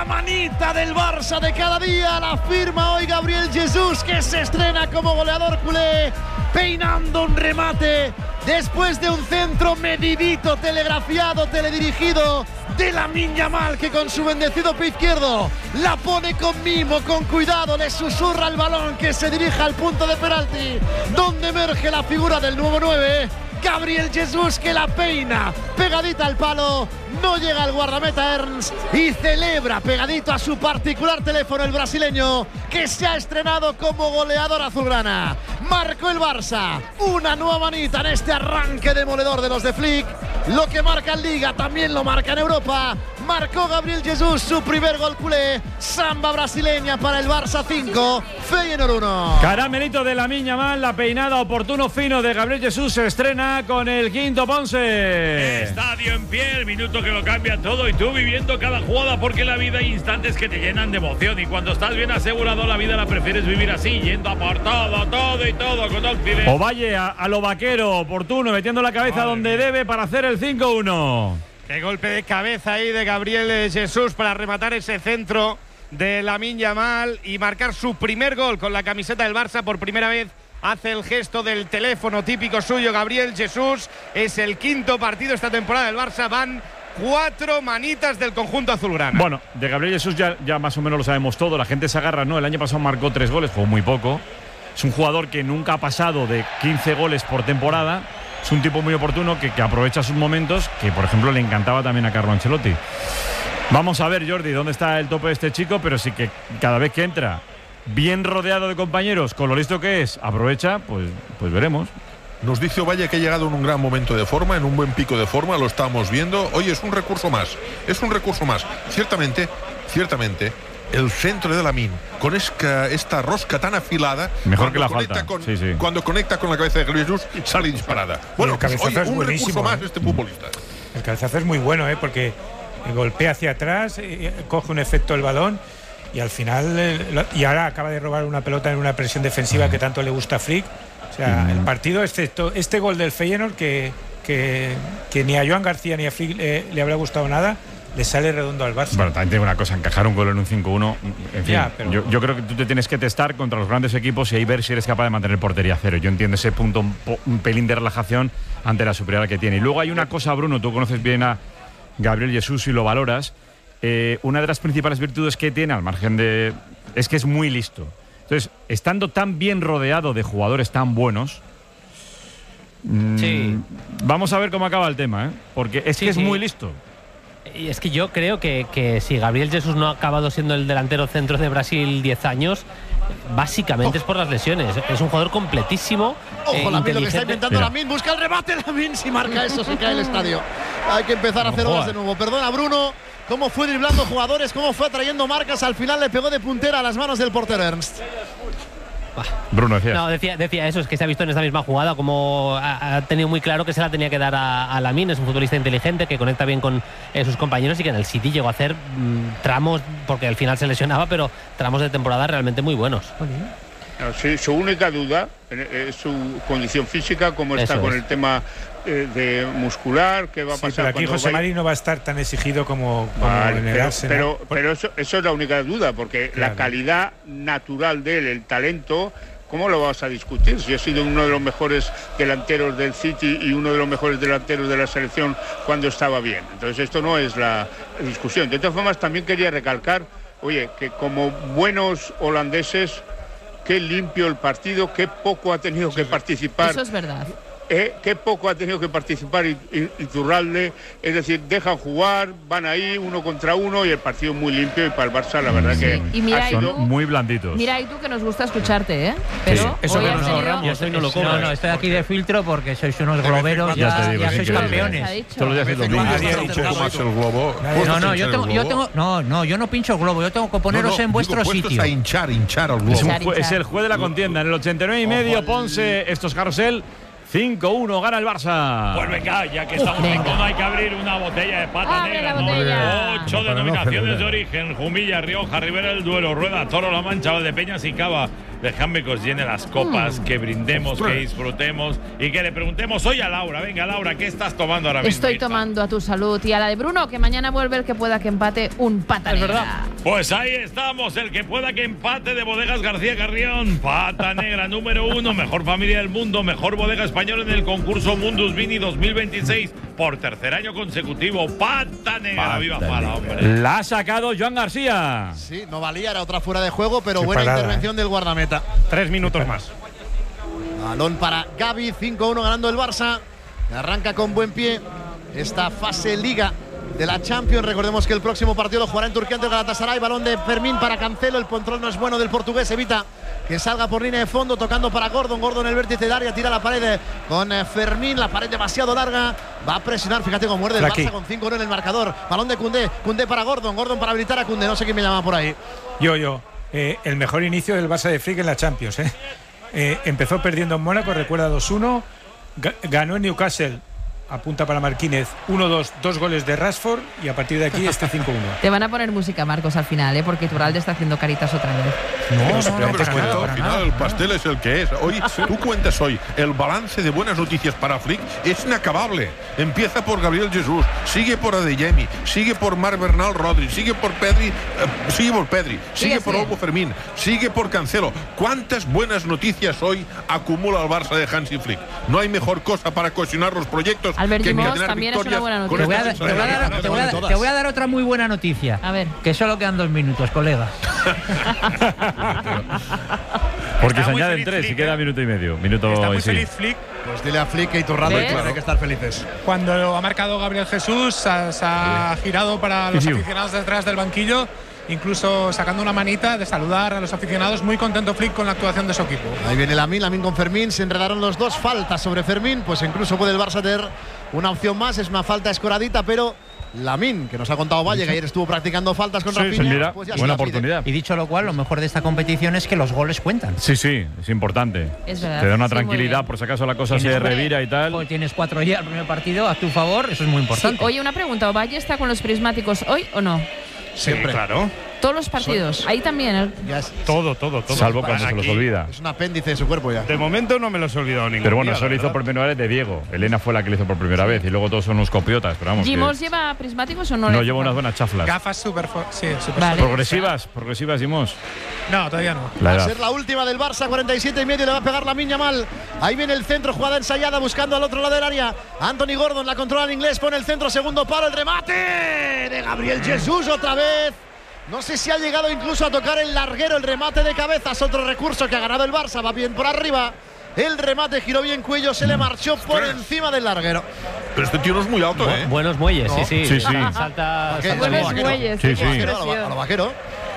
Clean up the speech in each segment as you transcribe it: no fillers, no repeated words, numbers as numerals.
La manita del Barça de cada día la firma hoy Gabriel Jesús, que se estrena como goleador culé, peinando un remate después de un centro medidito, telegrafiado, teledirigido de Lamine Yamal, que con su bendecido pie izquierdo la pone con mimo, con cuidado, le susurra el balón que se dirija al punto de penalti, donde emerge la figura del nuevo 9, Gabriel Jesús, que la peina pegadita al palo. No llega el guardameta Ernst y celebra pegadito a su particular teléfono el brasileño, que se ha estrenado como goleador azulgrana. Marcó el Barça una nueva manita en este arranque demoledor de los de Flick. Lo que marca en Liga también lo marca en Europa. Marcó Gabriel Jesús su primer gol culé. Samba brasileña para el Barça 5, Feyenoord 1. Caramelito de Lamine Yamal, la peinada oportuno fino de Gabriel Jesús se estrena con el quinto Ponce. Estadio en pie, el minuto que lo cambia todo, y tú viviendo cada jugada, porque la vida hay instantes que te llenan de emoción, y cuando estás bien asegurado la vida la prefieres vivir así, yendo a por todo y todo con Occident. Ovalle a lo vaquero, oportuno, metiendo la cabeza donde debe para hacer el 5-1. Qué golpe de cabeza ahí de Gabriel Jesús para rematar ese centro de Lamine Yamal y marcar su primer gol con la camiseta del Barça. Por primera vez hace el gesto del teléfono típico suyo Gabriel Jesús. Es el quinto partido esta temporada del Barça. Van 4 manitas del conjunto azulgrana. Bueno, de Gabriel Jesús ya más o menos lo sabemos todo. La gente se agarra, ¿no? El año pasado marcó 3 goles, jugó muy poco. Es un jugador que nunca ha pasado de 15 goles por temporada. Es un tipo muy oportuno que aprovecha sus momentos, que por ejemplo le encantaba también a Carlo Ancelotti. Vamos a ver, Jordi, dónde está el tope de este chico, pero sí que cada vez que entra bien rodeado de compañeros, con lo listo que es, aprovecha, pues veremos. Nos dice Ovalle que ha llegado en un gran momento de forma, en un buen pico de forma, lo estamos viendo. Oye, es un recurso más. Ciertamente, el centro de Lamine, con esta rosca tan afilada, mejor que la falta. Cuando conecta con la cabeza de Gabriel Jesús, sale disparada. Bueno, oye, un recurso más este futbolista. El cabezazo es muy bueno, porque golpea hacia atrás, coge un efecto el balón y al final, y ahora acaba de robar una pelota en una presión defensiva que tanto le gusta a Flick. O sea, el partido, excepto este gol del Feyenoord, que ni a Joan García ni a Flick le habrá gustado nada, le sale redondo al Barça. Bueno, también tengo una cosa, encajar un gol en un 5-1, en fin, pero yo creo que tú te tienes que testar contra los grandes equipos y ahí ver si eres capaz de mantener portería cero. Yo entiendo ese punto, un pelín de relajación ante la superioridad que tiene. Y luego hay una cosa, Bruno, tú conoces bien a Gabriel Jesús y lo valoras. Una de las principales virtudes que tiene, al margen de... es que es muy listo. Entonces, estando tan bien rodeado de jugadores tan buenos, vamos a ver cómo acaba el tema, porque es que es muy listo. Y es que yo creo que si Gabriel Jesús no ha acabado siendo el delantero centro de Brasil 10 años, básicamente es por las lesiones. Es un jugador completísimo. Ojo, Lamine, lo que está inventando Lamine. Busca el remate, Lamine. Si marca eso, se cae el estadio. Hay que empezar a hacer goles de nuevo. Perdona, Bruno. Cómo fue driblando jugadores, cómo fue atrayendo marcas. Al final le pegó de puntera a las manos del portero Ernst. Bruno decía. No, decía eso, es que se ha visto en esta misma jugada como ha tenido muy claro que se la tenía que dar a Lamine. Es un futbolista inteligente que conecta bien con sus compañeros y que en el City llegó a hacer tramos, porque al final se lesionaba, pero tramos de temporada realmente muy buenos. Sí, su única duda es su condición física, cómo está con el tema de muscular, qué va a pasar. Pero aquí José Mari no va a estar tan exigido como en el Arsenal. Pero eso es la única duda, porque la calidad natural de él, el talento, ¿cómo lo vas a discutir? Si ha sido uno de los mejores delanteros del City y uno de los mejores delanteros de la selección cuando estaba bien. Entonces esto no es la discusión. De todas formas, también quería recalcar, oye, que como buenos holandeses, qué limpio el partido, qué poco ha tenido que participar. Eso es verdad. Qué poco ha tenido que participar Iturralde, es decir, dejan jugar, van ahí 1 contra 1 y el partido muy limpio, y para el Barça la verdad que y mira, son muy blanditos. Mira, y tú que nos gusta escucharte, pero eso que nos ahorramos. Yo soy no lo cobro. No, estoy aquí de filtro porque sois unos globeros, ya sois campeones. Yo no pincho el globo, yo tengo que poneros en vuestro sitio. A hinchar al globo. Es el juez de la contienda en el 89,5. Ponce, esto es Carrusel. 5-1, gana el Barça. Pues venga, ya que estamos en no hay que abrir una botella de pata negra. 8 denominaciones de origen: Jumilla, Rioja, Ribera del Duero, Rueda, Toro, La Mancha, Valdepeñas y Cava. Dejadme que os llene las copas, que brindemos, que disfrutemos y que le preguntemos hoy a Laura. Venga, Laura, ¿qué estás tomando ahora mismo? Estoy tomando a tu salud y a la de Bruno, que mañana vuelve el que pueda que empate un pata negra. ¿Es verdad? Pues ahí estamos, el que pueda que empate de Bodegas García Carrión. Pata Negra número 1, mejor familia del mundo, mejor bodega española en el concurso Mundus Vini 2026 por tercer año consecutivo. Pata Negra, viva Fala, hombre. La ha sacado Joan García. Sí, no valía, era otra fuera de juego, pero Qué buena parada, intervención del guardameta. 3 minutos más. Balón para Gavi, 5-1 ganando el Barça. Arranca con buen pie esta fase Liga de la Champions. Recordemos que el próximo partido lo jugará en Turquía ante el Galatasaray. Balón de Fermín para Cancelo. El control no es bueno del portugués. Evita que salga por línea de fondo. Tocando para Gordon. Gordon en el vértice del área. Tira la pared con Fermín. La pared demasiado larga. Va a presionar. Fíjate cómo muerde el Barça con 5-1 en el marcador. Balón de Koundé. Koundé para Gordon. Gordon para habilitar a Koundé. No sé quién me llama por ahí. Yo. El mejor inicio del Barça de Flick en la Champions. Empezó perdiendo en Mónaco. Recuerda 2-1. Ganó en Newcastle. Apunta para Marquínez, 1-2, 2 goles de Rashford y a partir de aquí 5-1. Te van a poner música, Marcos, al final, porque Iturralde está haciendo caritas otra vez. Al final el pastel es el que es. Hoy tú cuentas hoy el balance de buenas noticias para Flick es inacabable. Empieza por Gabriel Jesús, sigue por Adeyemi, sigue por Marc Bernal Rodri, sigue por Pedri, sigue por Olmo Fermín, sigue por Cancelo. ¿Cuántas buenas noticias hoy acumula el Barça de Hansi Flick? No hay mejor cosa para cohesionar los proyectos. Albert Gimos también es una buena noticia. Te voy a dar otra muy buena noticia. A ver. Que solo quedan 2 minutos, colega. Porque se añaden 3 y queda minuto y medio. Está muy feliz Flick. Pues dile a Flick que Iturralde, claro, hay que estar felices. Cuando ha marcado Gabriel Jesús, se ha girado para los aficionados detrás del banquillo, incluso sacando una manita de saludar a los aficionados. Muy contento Flick con la actuación de su equipo. Ahí viene Lamine con Fermín, se enredaron los dos, falta sobre Fermín, pues incluso puede el Barça tener una opción más, es una falta escoradita, pero Lamine, que nos ha contado Valle, que ayer estuvo practicando faltas con Rafinha, pues ya buena oportunidad. Y dicho lo cual, lo mejor de esta competición es que los goles cuentan. Sí, es importante. Es verdad. Te da una tranquilidad por si acaso la cosa se revira y tal. Pues tienes 4 ya el primer partido a tu favor, eso es muy importante. Sí. Oye, una pregunta, ¿Valle está con los prismáticos hoy o no? Siempre. Claro. Todos los partidos, ahí también. Todo. Salvo cuando se los olvida. Es un apéndice de su cuerpo ya. De momento no me los he olvidado ninguno. Pero bueno, eso lo hizo por primera vez de Diego. Elena fue la que lo hizo por primera vez y luego todos son unos copiotas. Pero vamos. ¿Gimos lleva prismáticos o no? No, lleva unas buenas chaflas. Gafas súper vale. Progresivas, Gimos. No, todavía no. Va a ser la última del Barça, 47,5, le va a pegar Lamine Yamal. Ahí viene el centro, jugada ensayada, buscando al otro lado del área. Anthony Gordon la controla en inglés, pone el centro, segundo palo, el remate de Gabriel Jesús otra vez. No sé si ha llegado incluso a tocar el larguero, el remate de cabezas, otro recurso que ha ganado el Barça, va bien por arriba. El remate giró bien cuello, se le marchó por encima del larguero. Pero este tío no es muy alto, ¿eh? Buenos muelles, ¿no? Sí. Salta buenos muelles. Sí. A lo vaquero.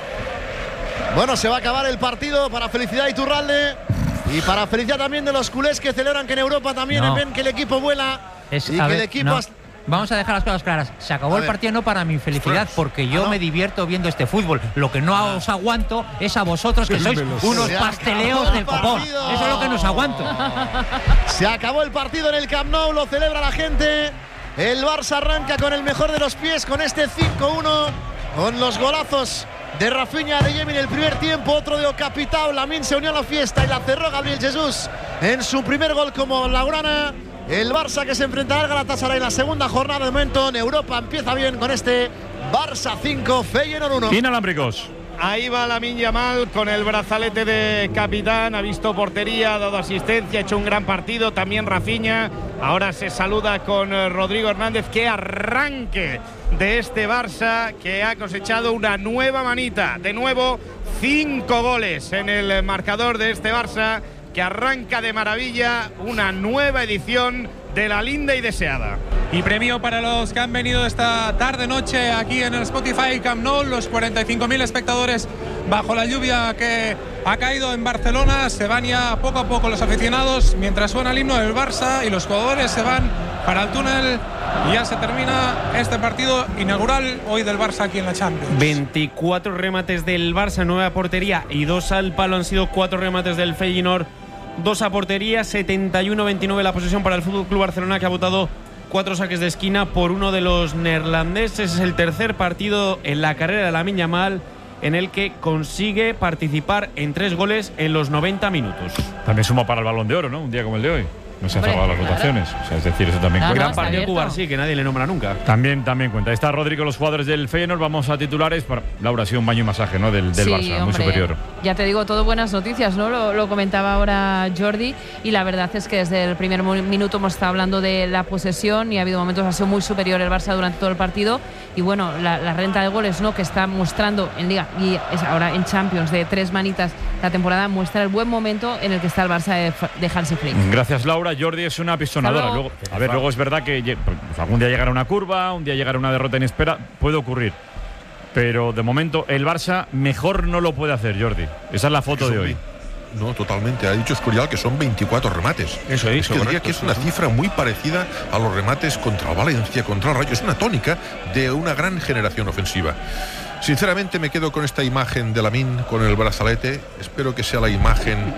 Bueno, se va a acabar el partido para felicidad de Iturralde y para felicidad también de los culés que celebran que en Europa también ven que el equipo vuela y que el equipo… Vamos a dejar las cosas claras. Se acabó el partido no para mi felicidad, porque yo me divierto viendo este fútbol. Lo que no os aguanto es a vosotros, que sois unos pasteleos del copón. Eso es lo que nos aguanto. Se acabó el partido en el Camp Nou, lo celebra la gente. El Barça arranca con el mejor de los pies, con este 5-1, con los golazos de Rafinha, de Adeyemi en el primer tiempo, otro de Ocapitao. Lamine se unió a la fiesta y la cerró Gabriel Jesús en su primer gol como blaugrana. El Barça que se enfrentará al Galatasaray en la segunda jornada. De momento en Europa empieza bien con este Barça 5, Feyenoord 1. Inalámbricos. Ahí va Lamine Yamal con el brazalete de capitán, ha visto portería, ha dado asistencia, ha hecho un gran partido, también Rafinha. Ahora se saluda con Rodrigo Hernández. Qué arranque de este Barça, que ha cosechado una nueva manita. De nuevo, 5 goles en el marcador de este Barça, que arranca de maravilla una nueva edición de la linda y deseada. Y premio para los que han venido esta tarde-noche aquí en el Spotify Camp Nou, los 45.000 espectadores bajo la lluvia que ha caído en Barcelona. Se van ya poco a poco los aficionados mientras suena el himno del Barça y los jugadores se van para el túnel. Y ya se termina este partido inaugural hoy del Barça aquí en la Champions. 24 remates del Barça, 9 a portería y 2 al palo. Han sido 4 remates del Feyenoord, 2 a portería. 71-29 la posesión para el FC Barcelona, que ha votado 4 saques de esquina por uno de los neerlandeses. Es el tercer partido en la carrera de Lamine Yamal en el que consigue participar en 3 goles en los 90 minutos. También suma para el Balón de Oro, ¿no? Un día como el de hoy. No se han cerrado las votaciones. O sea, es decir, eso también cuenta. Gran partido Cubarsí, que nadie le nombra nunca. También cuenta. Está Rodrigo, los jugadores del Feyenoord. Vamos a titulares. Laura, ha sido un baño y masaje, ¿no? Del Barça, hombre, muy superior. Ya te digo, todo buenas noticias, ¿no? Lo comentaba ahora Jordi, y la verdad es que desde el primer minuto hemos estado hablando de la posesión y ha habido momentos, ha sido muy superior el Barça durante todo el partido, y bueno, la renta de goles, ¿no?, que está mostrando en Liga y es ahora en Champions de 3 manitas la temporada, muestra el buen momento en el que está el Barça de Hansi Flick. Gracias, Laura. Jordi es una pistonadora. Luego es verdad que algún día llegará una curva, un día llegará una derrota inesperada, puede ocurrir. Pero de momento el Barça mejor no lo puede hacer, Jordi. Esa es la foto de hoy. No, totalmente. Ha dicho Escorial que son 24 remates. Eso es. Es que diría que es una cifra muy parecida a los remates contra el Valencia, contra el Rayo. Es una tónica de una gran generación ofensiva. Sinceramente me quedo con esta imagen de Lamine con el brazalete. Espero que sea la imagen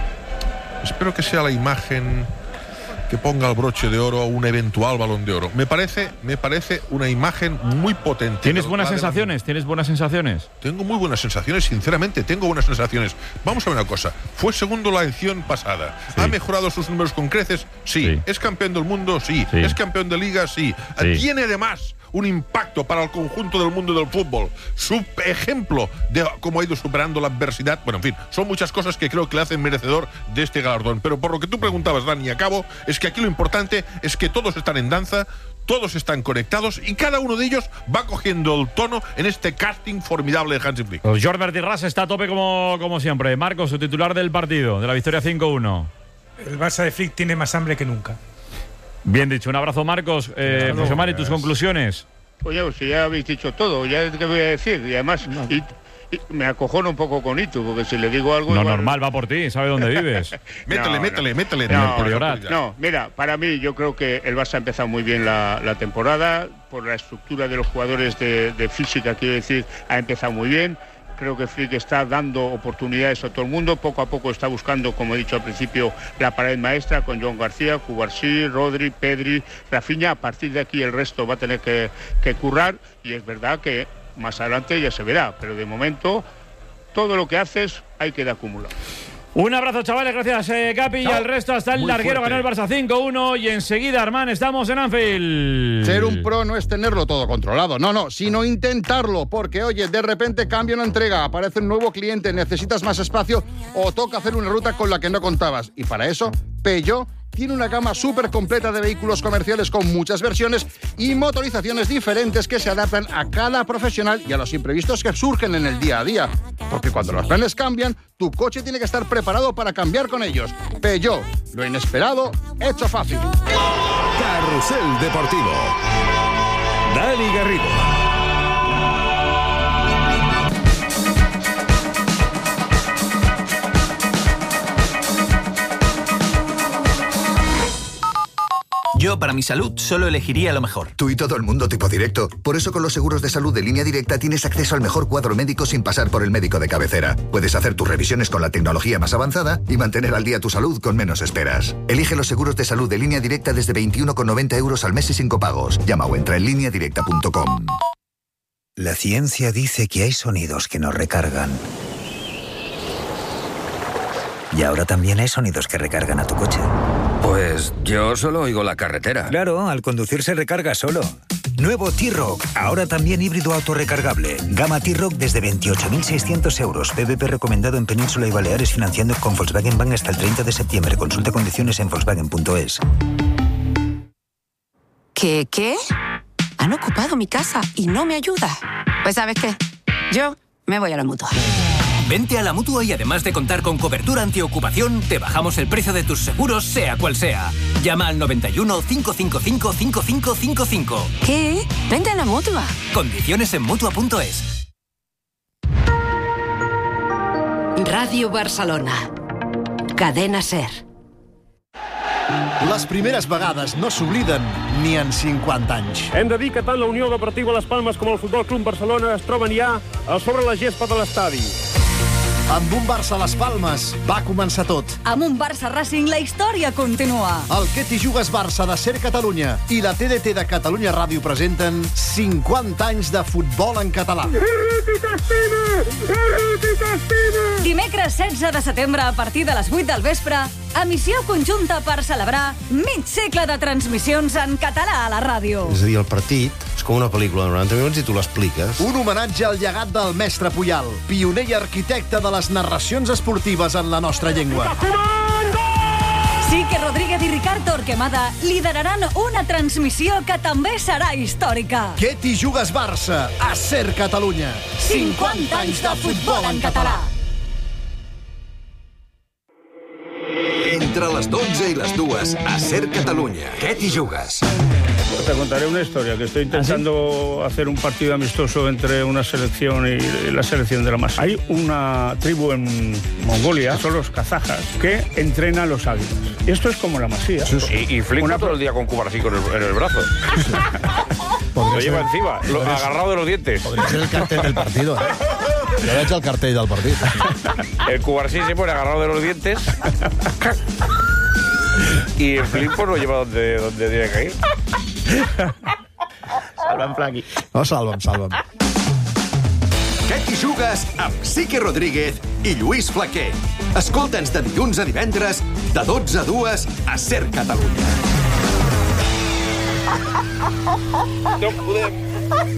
que ponga el broche de oro a un eventual Balón de Oro. Me parece una imagen muy potente. ¿Tienes buenas sensaciones? Tengo muy buenas sensaciones, sinceramente, tengo buenas sensaciones. Vamos a ver una cosa. Fue segundo la edición pasada. Sí. ¿Ha mejorado sus números con creces? Sí. ¿Es campeón del mundo? Sí. ¿Es campeón de liga? Sí. Tiene además un impacto para el conjunto del mundo del fútbol. Su ejemplo de cómo ha ido superando la adversidad. Bueno, en fin, son muchas cosas que creo que le hacen merecedor de este galardón. Pero por lo que tú preguntabas, Dani, y acabo, es que aquí lo importante es que todos están en danza, todos están conectados y cada uno de ellos va cogiendo el tono en este casting formidable de Hansi Flick. Pues Jordi Ras está a tope como siempre. Marcos, su titular del partido, de la victoria 5-1. El Barça de Flick tiene más hambre que nunca. Bien dicho, un abrazo, Marcos. José Mari, tus conclusiones. Oye, pues ya habéis dicho todo, ya te voy a decir. Y además, y me acojono un poco con Itu, porque si le digo algo. No, igual... normal, va por ti, sabe dónde vives. métele. No, mira, para mí, yo creo que el Barça ha empezado muy bien la temporada, por la estructura de los jugadores de física, quiero decir, ha empezado muy bien. Creo que Flick está dando oportunidades a todo el mundo. Poco a poco está buscando, como he dicho al principio, la pared maestra con Joan García, Cubarsí, Rodri, Pedri, Rafinha. A partir de aquí el resto va a tener que currar. Y es verdad que más adelante ya se verá. Pero de momento, todo lo que haces hay que ir acumulado. Un abrazo, chavales, gracias Capi. Y al resto hasta el larguero. Ganó el Barça 5-1 y enseguida, Armán, estamos en Anfield. Ser un pro no es tenerlo todo controlado, no, sino intentarlo, porque oye, de repente cambia una entrega, aparece un nuevo cliente, necesitas más espacio o toca hacer una ruta con la que no contabas. Y para eso, Peugeot tiene una gama súper completa de vehículos comerciales con muchas versiones y motorizaciones diferentes que se adaptan a cada profesional y a los imprevistos que surgen en el día a día. Porque cuando los planes cambian, tu coche tiene que estar preparado para cambiar con ellos. Peugeot, lo inesperado, hecho fácil. Carrusel Deportivo. Dani Garrido. Yo, para mi salud, solo elegiría lo mejor. Tú y todo el mundo tipo directo. Por eso con los seguros de salud de Línea Directa tienes acceso al mejor cuadro médico sin pasar por el médico de cabecera. Puedes hacer tus revisiones con la tecnología más avanzada y mantener al día tu salud con menos esperas. Elige los seguros de salud de Línea Directa desde 21,90 € al mes y sin copagos. Llama o entra en lineadirecta.com. La ciencia dice que hay sonidos que nos recargan. Y ahora también hay sonidos que recargan a tu coche. Pues yo solo oigo la carretera. Claro, al conducir se recarga solo. Nuevo T-Roc, ahora también híbrido autorrecargable. Gama T-Roc desde 28.600 €. PVP recomendado en Península y Baleares, financiando con Volkswagen Bank hasta el 30 de septiembre. Consulta condiciones en volkswagen.es. ¿Qué? Han ocupado mi casa y no me ayuda. Pues ¿sabes qué? Yo me voy a la Mutua. Vente a la Mutua y además de contar con cobertura antiocupación, te bajamos el precio de tus seguros, sea cual sea. Llama al 91 555 5555. ¿Qué? Vente a la Mutua. Condiciones en Mutua.es. Radio Barcelona. Cadena SER. Les primeres vegades no s'obliden ni en 50 anys. Hem de dir que tant la Unió Deportiva Les Palmes com el Futbol Club Barcelona es troben ja a sobre la gespa de l'estadi. Amb un Barça a Les Palmes va començar tot. Amb un Barça Racing la història continua. El Que t'hi jugues Barça de SER Catalunya i la TDT de Catalunya Ràdio presenten 50 anys de futbol en català. Dimecres 16 de setembre, a partir de les 8 del vespre, emissió conjunta per celebrar mig segle de transmissions en català a la ràdio. És a dir, el partit és com una pel·lícula de 90 minuts i tu l'expliques. Un homenatge al llegat del mestre Puyal, pioner i arquitecte de les narracions esportives en la nostra llengua. Sique Rodríguez i Ricard Torquemada lideraran una transmissió que també serà històrica. Què t'hi jugues, Barça? A Ser Catalunya. 50 anys de futbol en català. Entre les 12 y las 2 a Ser Catalunya. ¿Qué te jugas? Te contaré una historia, que estoy intentando hacer un partido amistoso entre una selección y la selección de la Masía. Hay una tribu en Mongolia, son los kazajas, que entrenan los águilas. Y esto es como la Masía. Y flipa todo el día con Cubar así en el brazo. Lo lleva encima, agarrado de los dientes. Podria ser el cartell del partido, ¿eh? Jo veig el cartell del partit. El Cubar sí se pone agarrado de los dientes. Y el flip pues lo lleva donde tiene que ir. Salva'm, Flaqui. No, salva'm. Què t'hi jugues amb Sique Rodríguez i Lluís Flaquer? Escolta'ns de dilluns a divendres, de 12 a 2 a Ser Catalunya. No podem.